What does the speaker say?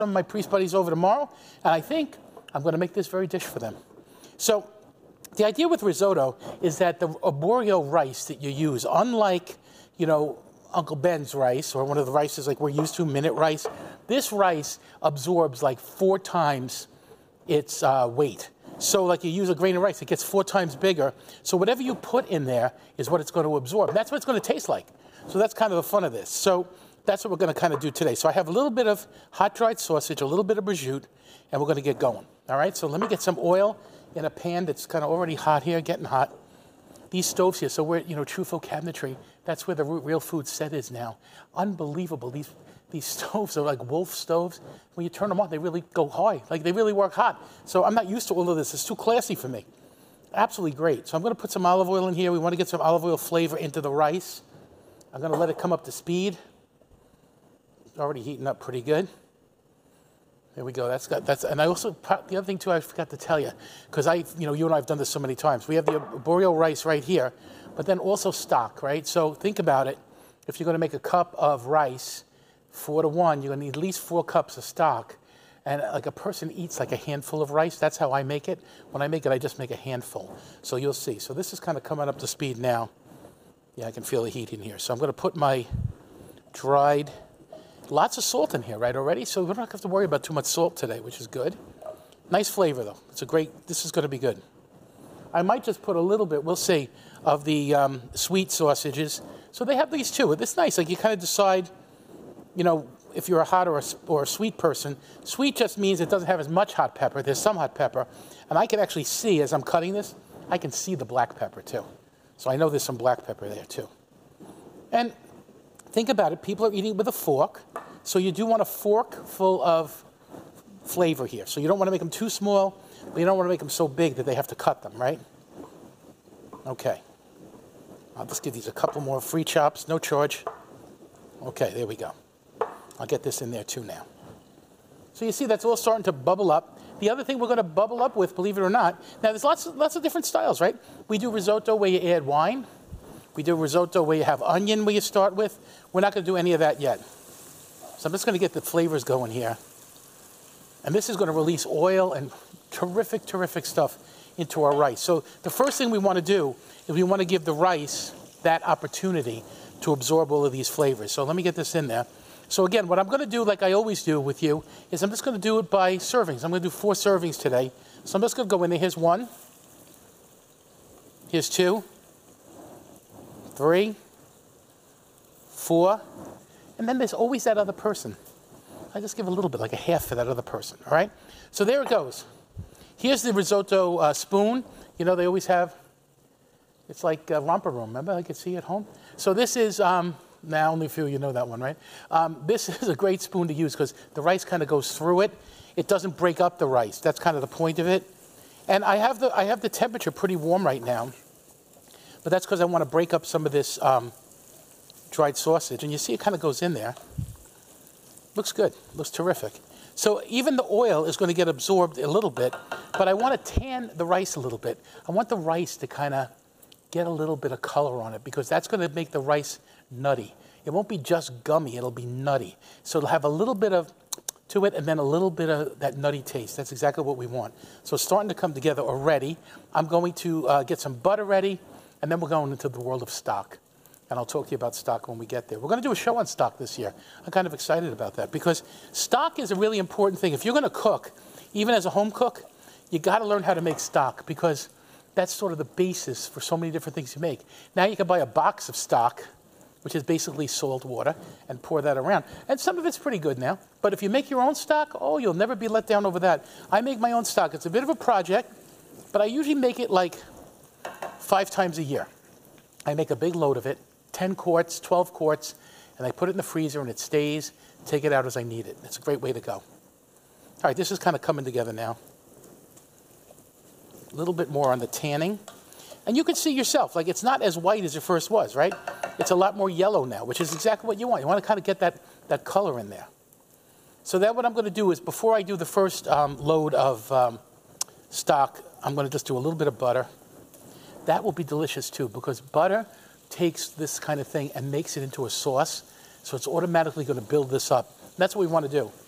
some of my priest buddies over tomorrow, and I think I'm going to make this very dish for them. So the idea with risotto is that the arborio rice that you use, unlike, you know, Uncle Ben's rice or one of the rices like we're used to, minute rice, this rice absorbs like 4 times its weight. So like you use a grain of rice, it gets 4 times bigger. So whatever you put in there is what it's going to absorb. That's what it's going to taste like. So that's kind of the fun of this. So that's what we're going to kind of do today. So I have a little bit of hot dried sausage, a little bit of prosciutto, and we're going to get going. All right, so let me get some oil in a pan that's kind of already hot here, getting hot. These stoves here, so we're, you know, Truffaut Cabinetry, that's where the Real Food set is now. Unbelievable. These stoves are like Wolf stoves. When you turn them on, they really go high. Like, they really work hot. So I'm not used to all of this. It's too classy for me. Absolutely great. So I'm going to put some olive oil in here. We want to get some olive oil flavor into the rice. I'm going to let it come up to speed. It's already heating up pretty good. There we go. And I also, the other thing too, I forgot to tell you, because you and I have done this so many times. We have the arborio rice right here, but then also stock, right? So think about it. If you're going to make a cup of rice, 4 to 1, you're going to need at least 4 cups of stock. And like a person eats like a handful of rice. That's how I make it. When I make it, I just make a handful. So you'll see. So this is kind of coming up to speed now. Yeah, I can feel the heat in here. So I'm going to put my dried. Lots of salt in here, right, already? So we don't have to worry about too much salt today, which is good. Nice flavor, though. This is going to be good. I might just put a little bit, we'll see, of the sweet sausages. So they have these too. It's nice. Like, you kind of decide, you know, if you're a hot or a sweet person. Sweet just means it doesn't have as much hot pepper. There's some hot pepper. And I can actually see, as I'm cutting this, I can see the black pepper, too. So I know there's some black pepper there, too. And think about it. People are eating with a fork. So you do want a fork full of flavor here. So you don't want to make them too small, but you don't want to make them so big that they have to cut them, right? Okay. I'll just give these a couple more free chops, no charge. Okay, there we go. I'll get this in there too now. So you see that's all starting to bubble up. The other thing we're going to bubble up with, believe it or not, now there's lots of different styles, right? We do risotto where you add wine. We do risotto where you have onion where you start with. We're not going to do any of that yet. So I'm just going to get the flavors going here. And this is going to release oil and terrific, terrific stuff into our rice. So the first thing we want to do is we want to give the rice that opportunity to absorb all of these flavors. So let me get this in there. So again, what I'm going to do, like I always do with you, is I'm just going to do it by servings. I'm going to do 4 servings today. So I'm just going to go in there. Here's 1. Here's 2. 3. 4. And then there's always that other person. I just give a little bit, like a half for that other person, all right? So there it goes. Here's the risotto spoon. You know, they always have, it's like a romper room. Remember, I could see at home? So this is, now only a few of you know that one, right? This is a great spoon to use because the rice kind of goes through it. It doesn't break up the rice. That's kind of the point of it. And I have the temperature pretty warm right now, but that's because I want to break up some of this dried sausage, and you see it kind of goes in there. Looks good. Looks terrific. So even the oil is going to get absorbed a little bit, but I want to tan the rice a little bit. I want the rice to kind of get a little bit of color on it because that's going to make the rice nutty. It won't be just gummy. It'll be nutty. So it'll have a little bit of to it and then a little bit of that nutty taste. That's exactly what we want. So it's starting to come together already. I'm going to get some butter ready, and then we're going into the world of stock. And I'll talk to you about stock when we get there. We're going to do a show on stock this year. I'm kind of excited about that because stock is a really important thing. If you're going to cook, even as a home cook, you got to learn how to make stock because that's sort of the basis for so many different things you make. Now you can buy a box of stock, which is basically salt water, and pour that around. And some of it's pretty good now. But if you make your own stock, oh, you'll never be let down over that. I make my own stock. It's a bit of a project, but I usually make it like 5 times a year. I make a big load of it. 10 quarts, 12 quarts, and I put it in the freezer and it stays. Take it out as I need it. It's a great way to go. All right, this is kind of coming together now. A little bit more on the tanning. And you can see yourself, like it's not as white as it first was, right? It's a lot more yellow now, which is exactly what you want. You want to kind of get that color in there. So then what I'm going to do is before I do the first load of stock, I'm going to just do a little bit of butter. That will be delicious too because butter takes this kind of thing and makes it into a sauce. So it's automatically going to build this up. And that's what we want to do.